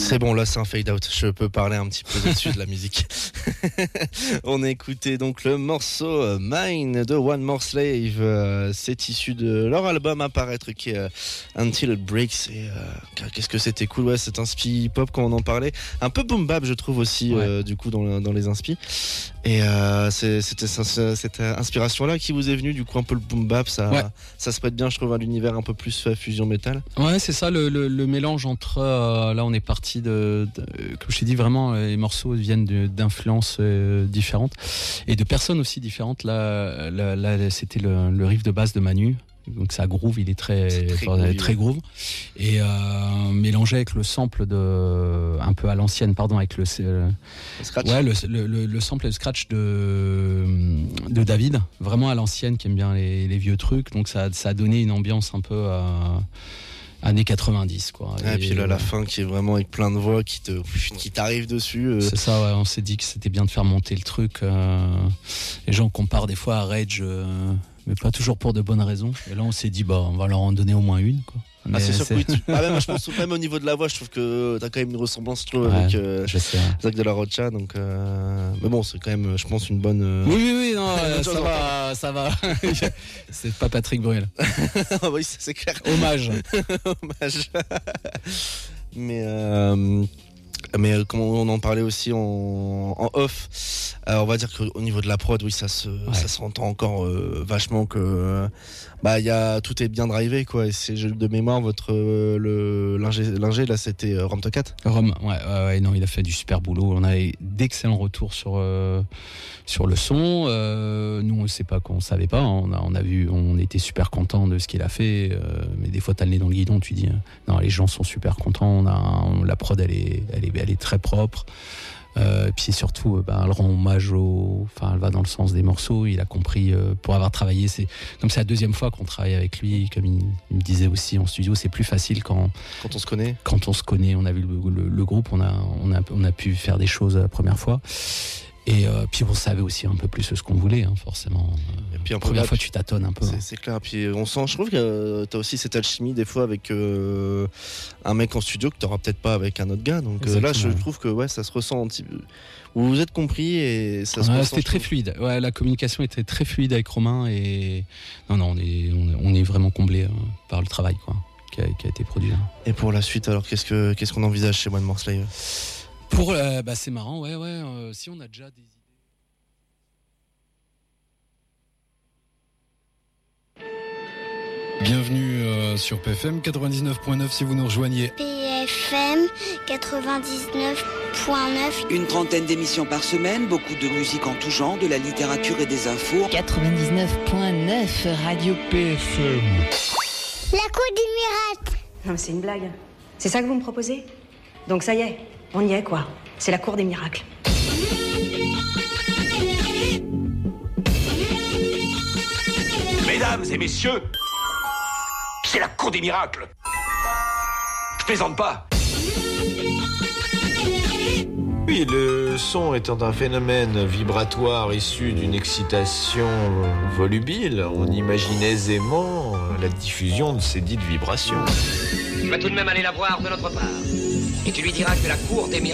C'est bon, là c'est un fade out, je peux parler un petit peu dessus de la musique. On a écouté donc le morceau Mine de One More Slave, c'est issu de leur album à paraître qui est Until It Breaks, et qu'est-ce que c'était cool, ouais, c'est un spi pop quand on en parlait, un peu boom bap je trouve aussi, ouais. Du coup dans les inspi, et c'était cette inspiration là qui vous est venue, du coup un peu le boom bap, ça se prête bien je trouve à l'univers un peu plus fusion métal. Ouais, c'est ça le mélange entre là on est parti de comme je t'ai dit, vraiment les morceaux viennent d'influences différentes et de personnes aussi différentes. Là c'était le riff de basse de Manu, donc ça groove, il est très groove, et mélangé avec le sample un peu à l'ancienne, avec le scratch. Ouais, le sample et le scratch de David, vraiment à l'ancienne, qui aime bien les vieux trucs, donc ça a donné une ambiance un peu années 90 quoi. Et puis là la fin qui est vraiment avec plein de voix qui t'arrivent dessus. C'est ça, ouais, on s'est dit que c'était bien de faire monter le truc. Les gens comparent des fois à Rage, mais pas toujours pour de bonnes raisons. Et là on s'est dit on va leur en donner au moins une quoi. C'est sûr que oui. Même, je pense même au niveau de la voix, je trouve que t'as quand même une ressemblance, je trouve, avec Zach de la Rocha. Donc, mais bon, c'est quand même, je pense, une bonne. Oui, non, ça va. C'est pas Patrick Bruel. Oui, c'est clair. Hommage. Mais comme on en parlait aussi en off, on va dire qu'au niveau de la prod, oui, ça s'entend encore vachement que tout est bien drivé quoi. Et c'est de mémoire votre l'ingé là, c'était Rom Tocat. Rom, ouais, non, il a fait du super boulot. On a d'excellents retours sur le son. Nous, c'est pas qu'on savait pas. On a vu, on était super contents de ce qu'il a fait. Mais des fois, t'as le nez dans le guidon, tu dis non, les gens sont super contents. La prod, elle est très propre. Puis surtout, elle rend hommage elle va dans le sens des morceaux. Il a compris, pour avoir travaillé, c'est comme c'est la deuxième fois qu'on travaille avec lui. Comme il me disait aussi en studio, c'est plus facile quand on se connaît. Quand on se connaît, on a vu le groupe, on a pu faire des choses la première fois. Et puis on savait aussi un peu plus ce qu'on voulait, forcément. Et puis la première fois, tu tâtonnes un peu. C'est clair. Puis on sent, je trouve que t'as aussi cette alchimie des fois avec un mec en studio que t'auras peut-être pas avec un autre gars. Donc là, je trouve que ça se ressent un petit peu. Vous vous êtes compris et ça se ressent. C'était très fluide. Ouais, la communication était très fluide avec Romain et non, on est vraiment comblé par le travail quoi, qui a été produit. Et pour la suite, alors qu'est-ce qu'on envisage chez One More Slave? Pour c'est marrant, ouais. Si on a déjà des idées. Bienvenue sur PFM 99.9 si vous nous rejoignez. PFM 99.9. Une trentaine d'émissions par semaine, beaucoup de musique en tout genre, de la littérature et des infos. 99.9 Radio PFM. La cour des miracles. Non mais c'est une blague. C'est ça que vous me proposez? Donc ça y est. On y est, quoi. C'est la cour des miracles. Mesdames et messieurs, c'est la cour des miracles. Je plaisante pas. Oui, le son étant un phénomène vibratoire issu d'une excitation volubile, on imagine aisément la diffusion de ces dites vibrations. Tu vas tout de même aller la voir de notre part. Et tu lui diras que la cour des miracles